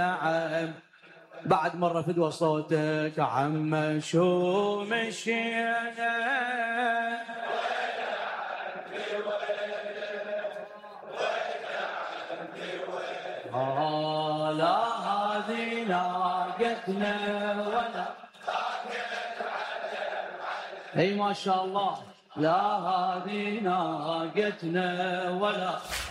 عم بعد مرة فدوى صوتك عم شو مشينا لا هذه ناقتنا ولا اي ما شاء الله لا هذه ناقتنا ولا